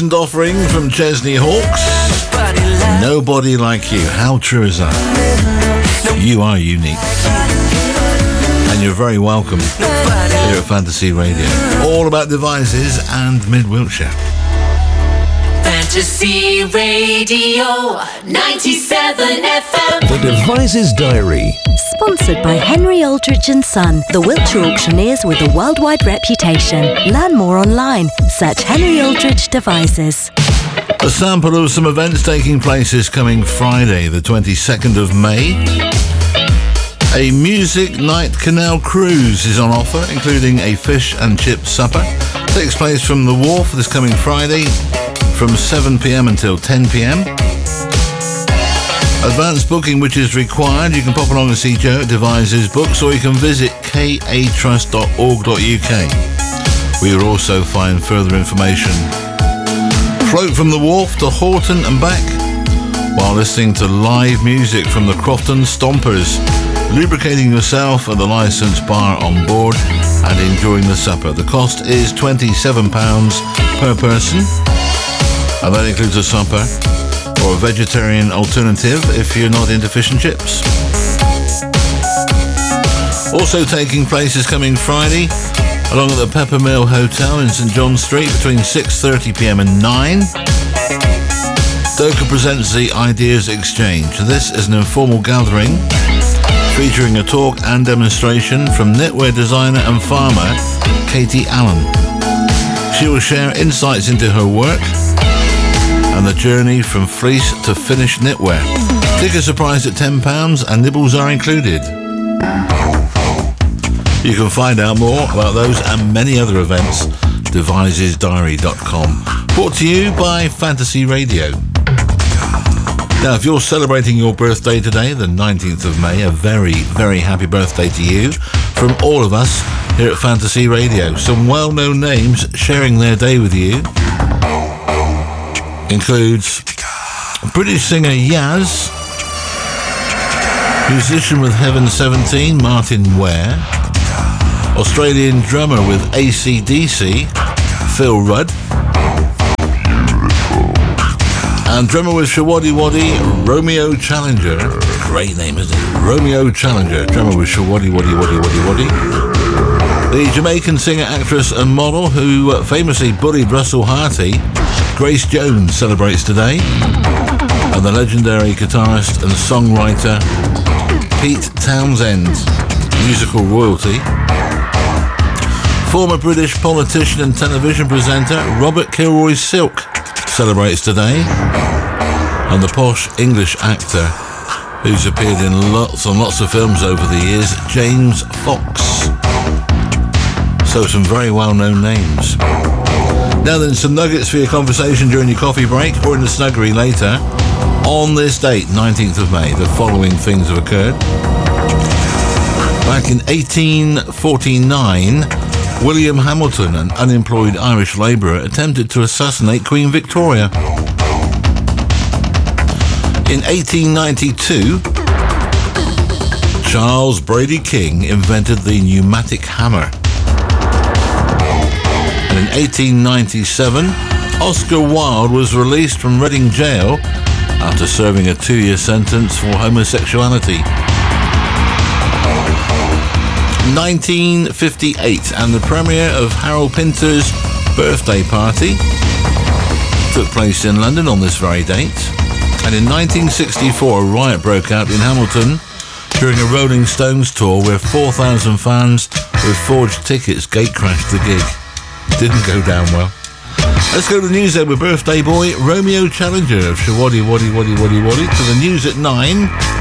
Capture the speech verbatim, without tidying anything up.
recent offering from Chesney Hawkes. Nobody like you. How true is that? You are unique. And you're very welcome here at Fantasy Radio. All about devices and Mid-Wiltshire. Fantasy Radio ninety-seven F M. The Devices Diary. Sponsored by Henry Aldridge and Son, the Wiltshire auctioneers with a worldwide reputation. Learn more online. Search Henry Aldridge Devices. A sample of some events taking place this coming Friday, the twenty-second of May. A music night canal cruise is on offer, including a fish and chip supper. Takes place from the wharf this coming Friday from seven p.m. until ten p.m. Advance booking, which is required. You can pop along and see Joe at Devices Books, or you can visit k a trust dot org dot u k. We will also find further information. Float from the wharf to Horton and back while listening to live music from the Crofton Stompers, lubricating yourself at the licensed bar on board and enjoying the supper. The cost is twenty-seven pounds per person, and that includes a supper or a vegetarian alternative if you're not into fish and chips. Also taking place is coming Friday along at the Peppermill Hotel in St John Street between six thirty p.m. and nine. Doka presents the Ideas Exchange. This is an informal gathering featuring a talk and demonstration from knitwear designer and farmer Katie Allen. She will share insights into her work and the journey from fleece to finished knitwear. Tickets are priced at ten pounds and nibbles are included. You can find out more about those and many other events, devices diary dot com. Brought to you by Fantasy Radio. Now, if you're celebrating your birthday today, the nineteenth of May, a very, very happy birthday to you from all of us here at Fantasy Radio. Some well-known names sharing their day with you includes British singer Yaz, musician with Heaven seventeen, Martin Ware, Australian drummer with A C D C, Phil Rudd, and drummer with Shawaddy Waddy, Romeo Challenger. Great name, isn't it? Romeo Challenger, drummer with Shawaddy Waddy Waddy Waddy Waddy. The Jamaican singer, actress and model who famously bullied Russell Harty, Grace Jones, celebrates today. And the legendary guitarist and songwriter Pete Townsend, musical royalty. Former British politician and television presenter Robert Kilroy Silk celebrates today. And the posh English actor who's appeared in lots and lots of films over the years, James Fox. So some very well-known names. Now then, some nuggets for your conversation during your coffee break or in the snuggery later. On this date, nineteenth of May, the following things have occurred. Back in eighteen forty-nine, William Hamilton, an unemployed Irish labourer, attempted to assassinate Queen Victoria. In eighteen ninety-two, Charles Brady King invented the pneumatic hammer. And in eighteen ninety-seven, Oscar Wilde was released from Reading Jail after serving a two-year sentence for homosexuality. nineteen fifty-eight, and the premiere of Harold Pinter's birthday party took place in London on this very date. And in nineteen sixty-four, a riot broke out in Hamilton during a Rolling Stones tour where four thousand fans with forged tickets gate-crashed the gig. Didn't go down well. Let's go to the news then with birthday boy Romeo Challenger of Shawaddy Waddy Waddy Waddy Waddy to the news at nine.